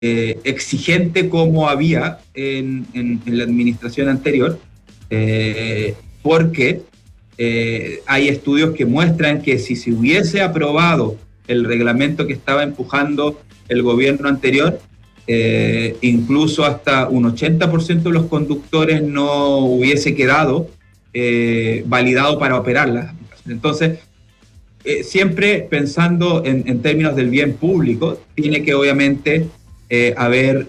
exigente como había en la administración anterior, porque hay estudios que muestran que si se hubiese aprobado el reglamento que estaba empujando el gobierno anterior, incluso hasta un 80% de los conductores no hubiese quedado validado para operar las aplicaciones. Entonces, siempre pensando en términos del bien público, tiene que obviamente haber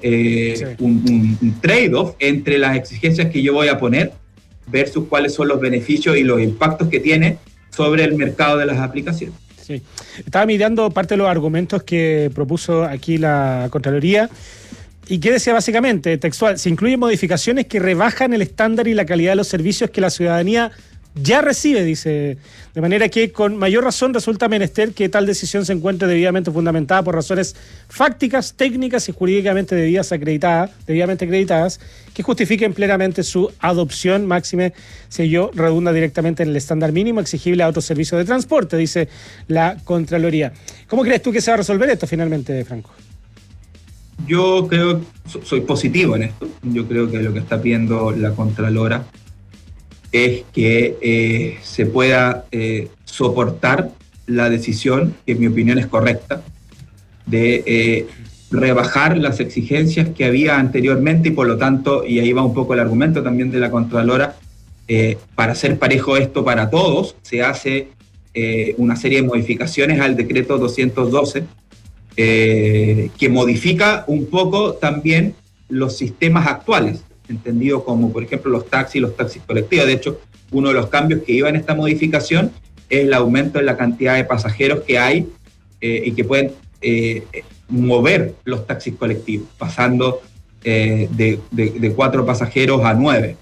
un trade-off entre las exigencias que yo voy a poner versus cuáles son los beneficios y los impactos que tiene sobre el mercado de las aplicaciones. Sí. Estaba mirando parte de los argumentos que propuso aquí la Contraloría y que decía básicamente, textual, se incluyen modificaciones que rebajan el estándar y la calidad de los servicios que la ciudadanía ya recibe, dice, de manera que con mayor razón resulta menester que tal decisión se encuentre debidamente fundamentada por razones fácticas, técnicas y jurídicamente debidamente acreditadas, que justifiquen plenamente su adopción, máxime si ello redunda directamente en el estándar mínimo exigible a otros servicios de transporte, dice la Contraloría. ¿Cómo crees tú que se va a resolver esto finalmente, Franco? Yo creo, soy positivo en esto. Yo creo que lo que está pidiendo la Contralora es que se pueda soportar la decisión, que en mi opinión es correcta, de rebajar las exigencias que había anteriormente y por lo tanto, y ahí va un poco el argumento también de la Contralora, para hacer parejo esto para todos, se hace una serie de modificaciones al decreto 212, que modifica un poco también los sistemas actuales, entendido como, por ejemplo, los taxis colectivos. De hecho, uno de los cambios que iba en esta modificación es el aumento en la cantidad de pasajeros que hay y que pueden mover los taxis colectivos, pasando de 4 pasajeros a 9.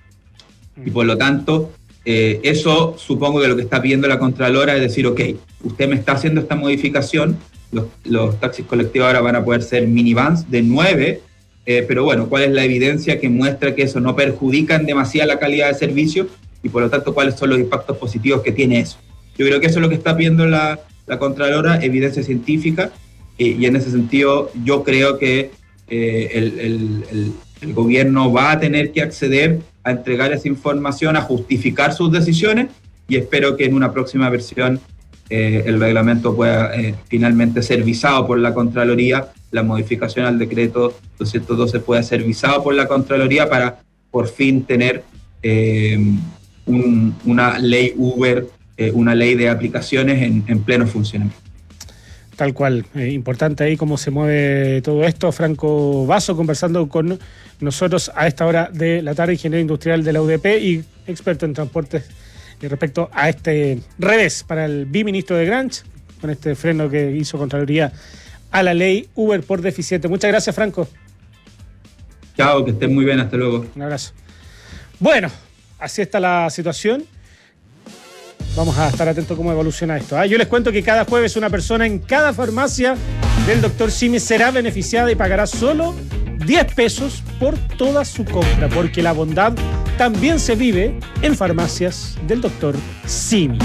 Y por lo tanto, eso supongo que lo que está pidiendo la Contralora es decir, ok, usted me está haciendo esta modificación, los taxis colectivos ahora van a poder ser minivans de 9, pero bueno, ¿cuál es la evidencia que muestra que eso no perjudica en demasiada la calidad de servicio? Y por lo tanto, ¿cuáles son los impactos positivos que tiene eso? Yo creo que eso es lo que está pidiendo la Contralora, evidencia científica, y en ese sentido yo creo que el gobierno va a tener que acceder a entregar esa información, a justificar sus decisiones, y espero que en una próxima versión el reglamento pueda finalmente ser visado por la Contraloría, la modificación al decreto 212 pueda ser visado por la Contraloría para por fin tener una ley Uber, una ley de aplicaciones en pleno funcionamiento. Tal cual, importante ahí cómo se mueve todo esto. Franco Basso conversando con nosotros a esta hora de la tarde, ingeniero industrial de la UDP y experto en transportes respecto a este revés para el biministro de Granch, con este freno que hizo Contraloría a la ley Uber por deficiente. Muchas gracias, Franco. Chao, que estén muy bien, hasta luego. Un abrazo. Bueno, así está la situación. Vamos a estar atentos cómo evoluciona esto. Yo les cuento que cada jueves una persona en cada farmacia del Dr. Simi será beneficiada y pagará solo 10 pesos por toda su compra, porque la bondad también se vive en farmacias del Dr. Simi.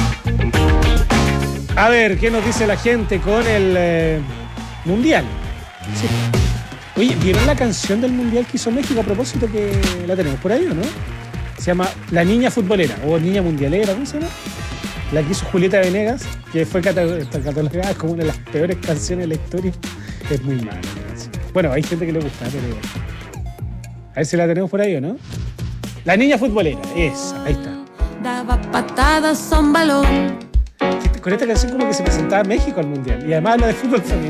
A ver, ¿qué nos dice la gente con el Mundial? Sí. Oye, ¿vieron la canción del Mundial que hizo México a propósito, que la tenemos por ahí o no? Se llama La Niña Futbolera o Niña Mundialera, ¿cómo se llama? La que hizo Julieta Venegas, que fue catalogada como una de las peores canciones de la historia. Es muy mala la canción. Bueno, hay gente que le gusta, pero a ver si la tenemos por ahí o no. La Niña Futbolera, esa, ahí está. Daba patadas a un balón. Con esta canción como que se presentaba México al Mundial y además habla de fútbol femenino.